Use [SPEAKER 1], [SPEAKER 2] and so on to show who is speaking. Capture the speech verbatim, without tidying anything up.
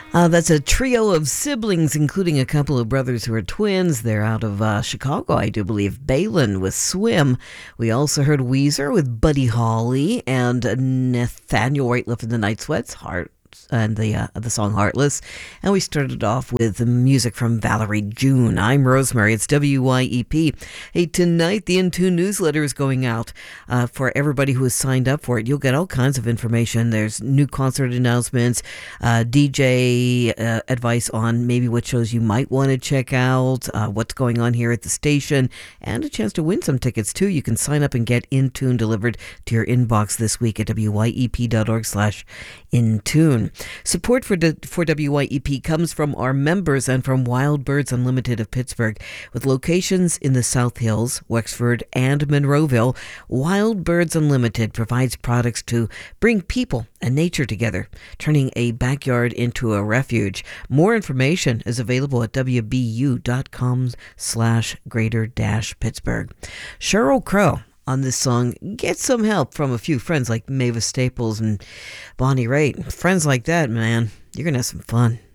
[SPEAKER 1] Uh, that's a trio of siblings, including a couple of brothers who are twins. They're out of uh, Chicago, I do believe. Balin with Swim. We also heard Weezer with Buddy Holly and Nathaniel Rateliff and the Night Sweats, Heart. And the uh, the song Heartless. And we started off with the music from Valerie June. I'm Rosemary. It's W Y E P. Hey, tonight the In Tune newsletter is going out uh, for everybody who has signed up for it. You'll get all kinds of information. There's new concert announcements, uh, D J uh, advice on maybe what shows you might want to check out, uh, what's going on here at the station, and a chance to win some tickets too. You can sign up and get In Tune delivered to your inbox this week at W Y E P dot org slash In Tune. Support for, for W Y E P comes from our members and from Wild Birds Unlimited of Pittsburgh. With locations in the South Hills, Wexford, and Monroeville, Wild Birds Unlimited provides products to bring people and nature together, turning a backyard into a refuge. More information is available at W B U dot com slash greater dash Pittsburgh. Sheryl Crow on this song get some help from a few friends like Mavis Staples and Bonnie Raitt. Friends like that, man, you're gonna have some fun.